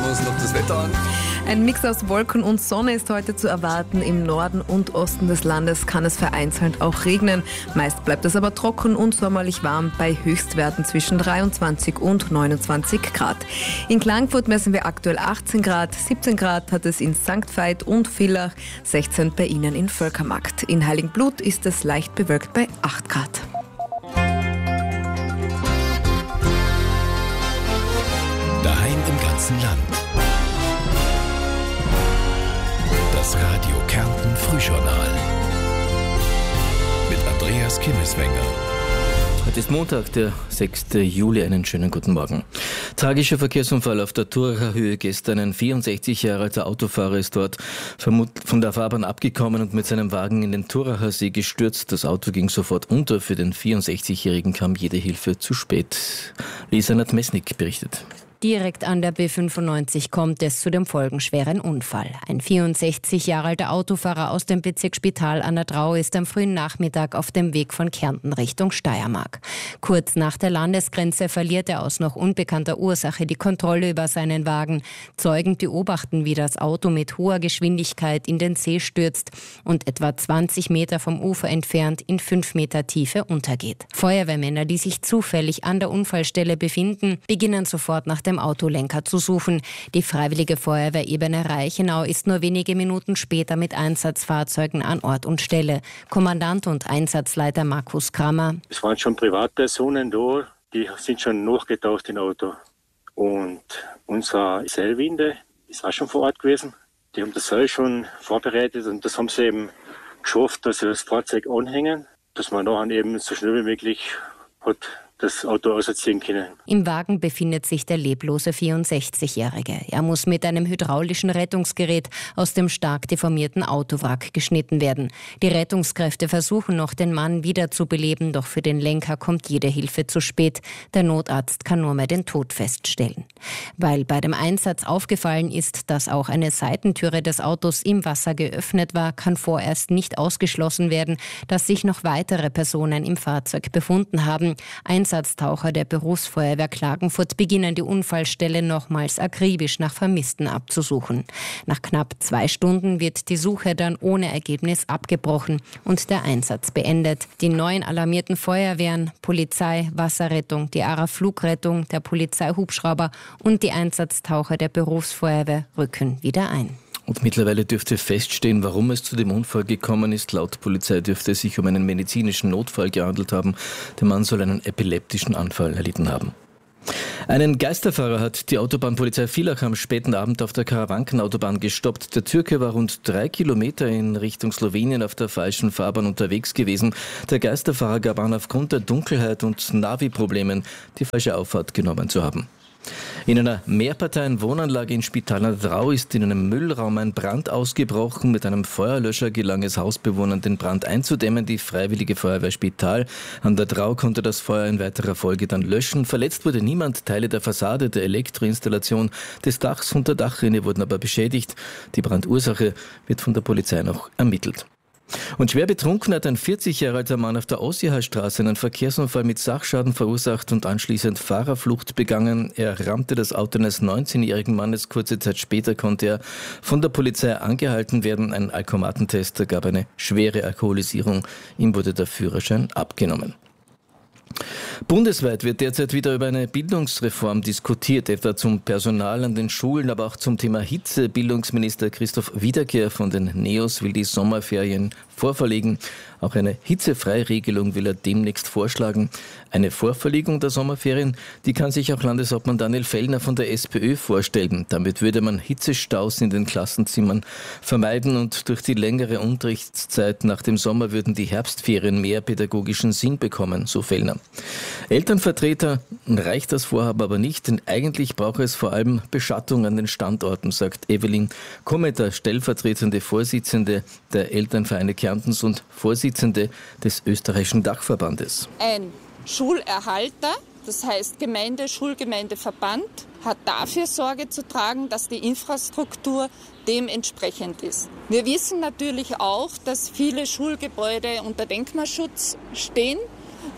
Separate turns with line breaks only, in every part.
Schauen wir uns noch das Wetter an.
Ein Mix aus Wolken und Sonne ist heute zu erwarten. Im Norden und Osten des Landes kann es vereinzelt auch regnen. Meist bleibt es aber trocken und sommerlich warm bei Höchstwerten zwischen 23 und 29 Grad. In Klagenfurt messen wir aktuell 18 Grad, 17 Grad hat es in St. Veit und Villach, 16 bei Ihnen in Völkermarkt. In Heiligenblut ist es leicht bewölkt bei 8 Grad.
Daheim im ganzen Land. Das Radio Kärnten Frühjournal mit Andreas Kimmeswenger.
Heute ist Montag, der 6. Juli. Einen schönen guten Morgen. Tragischer Verkehrsunfall auf der Thuracher Höhe gestern. Ein 64 Jahre alter Autofahrer ist dort von der Fahrbahn abgekommen und mit seinem Wagen in den Thuracher See gestürzt. Das Auto ging sofort unter. Für den 64-Jährigen kam jede Hilfe zu spät. Lisa Nadmesnik berichtet.
Direkt an der B95 kommt es zu dem folgenschweren Unfall. Ein 64 Jahre alter Autofahrer aus dem Bezirk Spital an der Drau ist am frühen Nachmittag auf dem Weg von Kärnten Richtung Steiermark. Kurz nach der Landesgrenze verliert er aus noch unbekannter Ursache die Kontrolle über seinen Wagen. Zeugen beobachten, wie das Auto mit hoher Geschwindigkeit in den See stürzt und etwa 20 Meter vom Ufer entfernt in 5 Meter Tiefe untergeht. Feuerwehrmänner, die sich zufällig an der Unfallstelle befinden, beginnen sofort nach dem Autolenker zu suchen. Die Freiwillige Feuerwehr Ebene Reichenau ist nur wenige Minuten später mit Einsatzfahrzeugen an Ort und Stelle. Kommandant und Einsatzleiter Markus Kramer.
Es waren schon Privatpersonen da, die sind schon nachgetaucht im Auto. Und unser Seilwinde ist auch schon vor Ort gewesen. Die haben das Seil schon vorbereitet und das haben sie eben geschafft, dass sie das Fahrzeug anhängen, dass man nachher eben so schnell wie möglich hat das Auto ausziehen können.
Im Wagen befindet sich der leblose 64-Jährige. Er muss mit einem hydraulischen Rettungsgerät aus dem stark deformierten Autowrack geschnitten werden. Die Rettungskräfte versuchen noch, den Mann wiederzubeleben, doch für den Lenker kommt jede Hilfe zu spät. Der Notarzt kann nur mehr den Tod feststellen. Weil bei dem Einsatz aufgefallen ist, dass auch eine Seitentüre des Autos im Wasser geöffnet war, kann vorerst nicht ausgeschlossen werden, dass sich noch weitere Personen im Fahrzeug befunden haben. Einsatztaucher der Berufsfeuerwehr Klagenfurt beginnen die Unfallstelle nochmals akribisch nach Vermissten abzusuchen. Nach knapp 2 Stunden wird die Suche dann ohne Ergebnis abgebrochen und der Einsatz beendet. Die 9 alarmierten Feuerwehren, Polizei, Wasserrettung, die ARA Flugrettung, der Polizeihubschrauber und die Einsatztaucher der Berufsfeuerwehr rücken wieder ein.
Und mittlerweile dürfte feststehen, warum es zu dem Unfall gekommen ist. Laut Polizei dürfte es sich um einen medizinischen Notfall gehandelt haben. Der Mann soll einen epileptischen Anfall erlitten haben. Einen Geisterfahrer hat die Autobahnpolizei Villach am späten Abend auf der Karawankenautobahn gestoppt. Der Türke war rund 3 Kilometer in Richtung Slowenien auf der falschen Fahrbahn unterwegs gewesen. Der Geisterfahrer gab an, aufgrund der Dunkelheit und Navi-Problemen die falsche Auffahrt genommen zu haben. In einer Mehrparteien-Wohnanlage in Spital an der Drau ist in einem Müllraum ein Brand ausgebrochen. Mit einem Feuerlöscher gelang es Hausbewohnern, den Brand einzudämmen. Die Freiwillige Feuerwehr Spital an der Drau konnte das Feuer in weiterer Folge dann löschen. Verletzt wurde niemand. Teile der Fassade, der Elektroinstallation, des Dachs und der Dachrinne wurden aber beschädigt. Die Brandursache wird von der Polizei noch ermittelt. Und schwer betrunken hat ein 40 Jahre alter Mann auf der Ossihalstraße einen Verkehrsunfall mit Sachschaden verursacht und anschließend Fahrerflucht begangen. Er rammte das Auto eines 19-jährigen Mannes. Kurze Zeit später konnte er von der Polizei angehalten werden. Ein Alkomatentest gab eine schwere Alkoholisierung. Ihm wurde der Führerschein abgenommen. Bundesweit wird derzeit wieder über eine Bildungsreform diskutiert, etwa zum Personal an den Schulen, aber auch zum Thema Hitze. Bildungsminister Christoph Wiederkehr von den NEOS will die Sommerferien vorverlegen. Auch eine Hitzefreiregelung will er demnächst vorschlagen. Eine Vorverlegung der Sommerferien, die kann sich auch Landeshauptmann Daniel Fellner von der SPÖ vorstellen. Damit würde man Hitzestaus in den Klassenzimmern vermeiden und durch die längere Unterrichtszeit nach dem Sommer würden die Herbstferien mehr pädagogischen Sinn bekommen, so Fellner. Elternvertreter reicht das Vorhaben aber nicht, denn eigentlich braucht es vor allem Beschattung an den Standorten, sagt Evelyn Kommeter, stellvertretende Vorsitzende der Elternvereine Kärntens und Vorsitzende des österreichischen Dachverbandes.
Ein Schulerhalter, das heißt Schulgemeindeverband, hat dafür Sorge zu tragen, dass die Infrastruktur dementsprechend ist. Wir wissen natürlich auch, dass viele Schulgebäude unter Denkmalschutz stehen.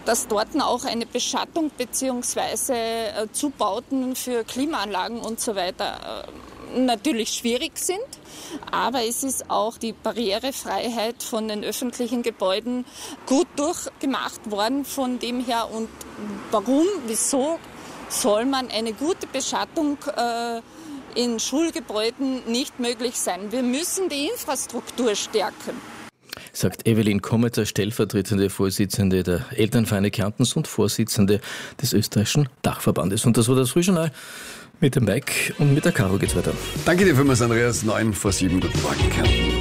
dass dort auch eine Beschattung bzw. Zubauten für Klimaanlagen und so weiter natürlich schwierig sind. Aber es ist auch die Barrierefreiheit von den öffentlichen Gebäuden gut durchgemacht worden von dem her. Und warum, wieso soll man eine gute Beschattung in Schulgebäuden nicht möglich sein? Wir müssen die Infrastruktur stärken.
Sagt Evelyn Kommeter, stellvertretende Vorsitzende der Elternvereine Kärntens und Vorsitzende des österreichischen Dachverbandes. Und das war das Frühjournal mit dem Mike und mit der Caro geht's weiter.
Danke dir vielmals, Andreas. 9:07, guten Morgen, Kärnten.